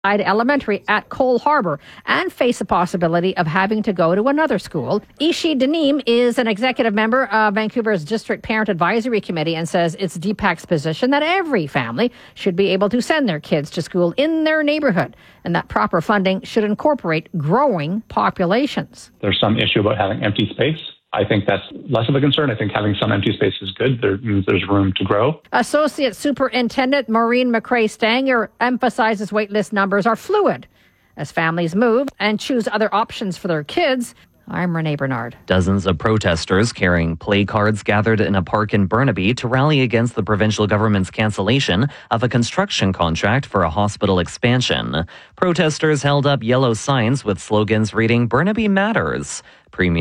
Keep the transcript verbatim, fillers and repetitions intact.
Elementary at Cole Harbour and face the possibility of having to go to another school. Ishi Daneem is an executive member of Vancouver's District Parent Advisory Committee and says it's D PAC's position that every family should be able to send their kids to school in their neighbourhood and that proper funding should incorporate growing populations. There's some issue about having empty space. I think that's less of a concern. I think having some empty space is good. There means there's room to grow. Associate Superintendent Maureen McRae-Stanger emphasizes waitlist numbers are fluid as families move and choose other options for their kids. I'm Renee Bernard. Dozens of protesters carrying play cards gathered in a park in Burnaby to rally against the provincial government's cancellation of a construction contract for a hospital expansion. Protesters held up yellow signs with slogans reading "Burnaby Matters." Premier